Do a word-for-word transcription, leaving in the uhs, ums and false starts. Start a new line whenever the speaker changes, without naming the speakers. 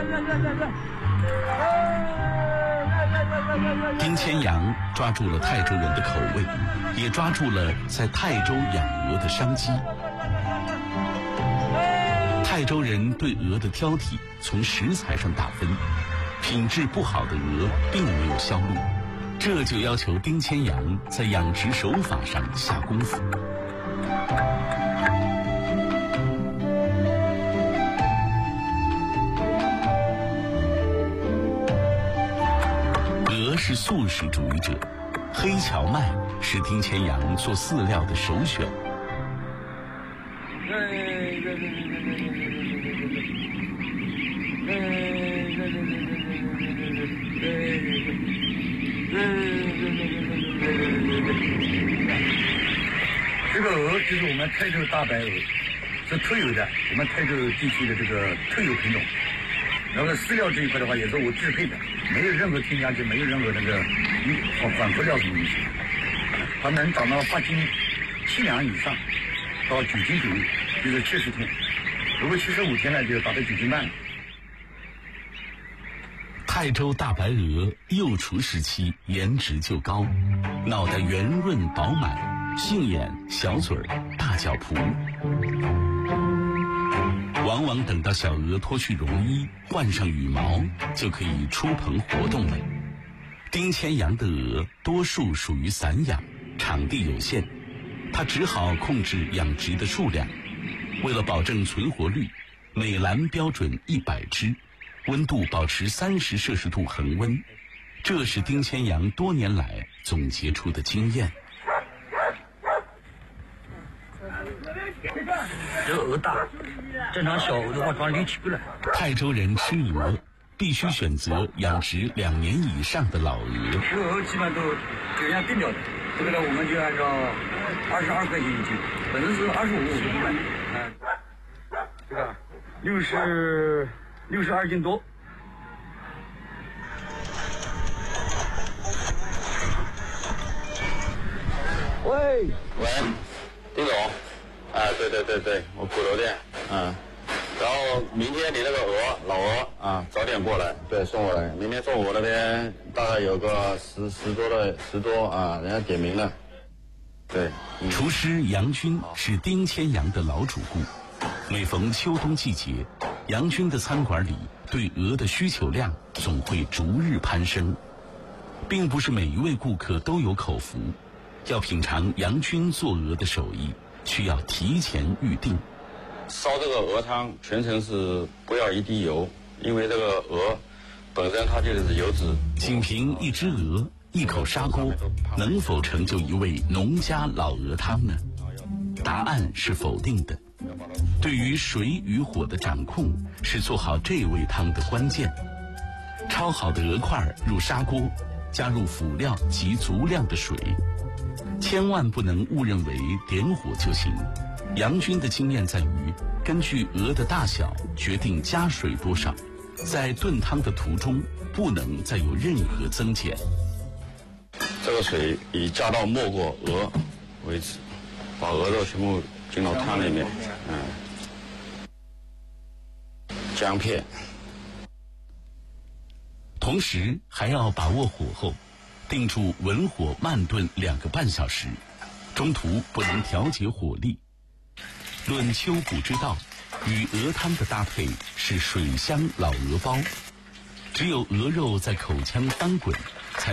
丁千阳抓住了泰州人的口味，也抓住了在泰州养鹅的商机。泰州人对鹅的挑剔从食材上打分，品质不好的鹅并没有销路，这就要求丁千阳在养殖手法上下功夫。鹅是素食主义者，黑荞麦是丁千阳做饲料的首选。
这个鹅就是我们泰州大白鹅，是特有的，我们泰州地区的这个特有品种。然后饲料这一块的话，也是我制配的，没有任何添加剂，没有任何那个反反复料什么东西。它能长到八斤七两以上，到九斤左右，就是七十天。如果七十五天呢，就达到九斤半了。
泰州大白鹅幼雏时期颜值就高，脑袋圆润饱满，杏眼、小嘴儿、大脚蹼。往往等到小鹅脱去绒衣，换上羽毛，就可以出棚活动了。丁千阳的鹅多数属于散养，场地有限，他只好控制养殖的数量。为了保证存活率，每栏标准一百只，温度保持三十摄氏度恒温，这是丁千阳多年来总结出的经验。
这个鹅大，正常小鹅的话装六七个了。
泰州人吃鹅必须选择养殖两年以上的老鹅。
这个鹅基本上都给人家定掉的，这个呢我们就按照二十二块钱一斤，本身是二十五我就不卖。嗯，这个六十六十二斤多。喂
喂，丁总，啊，对对对对，我鼓楼店，嗯，然后明天你那个鹅老鹅啊，早点过来，对，送过来。明天中午那边大概有个十十多的十多啊，人家点名了。对，
嗯、厨师杨军是丁千阳的老主顾，每逢秋冬季节，杨军的餐馆里对鹅的需求量总会逐日攀升，并不是每一位顾客都有口福。要品尝杨军做鹅的手艺，需要提前预定。
烧这个鹅汤全程是不要一滴油，因为这个鹅本身它就是油脂。
仅凭一只鹅、一口砂锅，能否成就一味农家老鹅汤呢？答案是否定的。对于水与火的掌控，是做好这味汤的关键。焯好的鹅块入砂锅，加入辅料及足量的水。千万不能误认为点火就行。杨军的经验在于，根据鹅的大小决定加水多少，在炖汤的途中不能再有任何增减。
这个水以加到没过鹅为止，把鹅肉全部进到汤里面，嗯，姜片，
同时还要把握火候。定住文火慢炖两个半小时，中途不能调节火力。论秋谷之道，与鹅汤的搭配是水香老鹅煲，只有鹅肉在口腔翻滚，才